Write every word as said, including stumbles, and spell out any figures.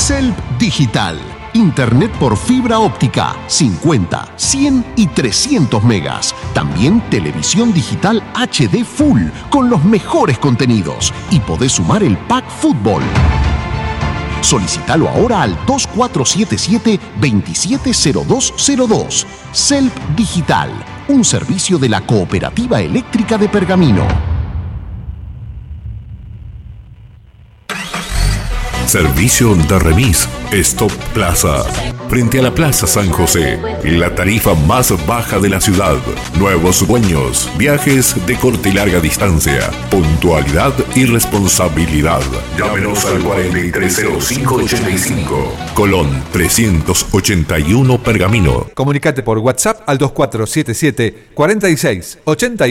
Celp Digital. Internet por fibra óptica, cincuenta, cien y trescientos megas. También televisión digital H D Full con los mejores contenidos. Y podés sumar el Pack Fútbol. Solicítalo ahora al dos cuatro siete siete, dos siete cero dos cero dos. Celp Digital, un servicio de la Cooperativa Eléctrica de Pergamino. Servicio de remis Stop Plaza. Frente a la Plaza San José, la tarifa más baja de la ciudad. Nuevos dueños, viajes de corta y larga distancia, puntualidad y responsabilidad. Llámenos al cuarenta y tres cero cinco ochenta y cinco. Colón trescientos ochenta y uno Pergamino. Comunicate por WhatsApp al dos cuatro siete siete, cuarenta y seis, ochenta y uno.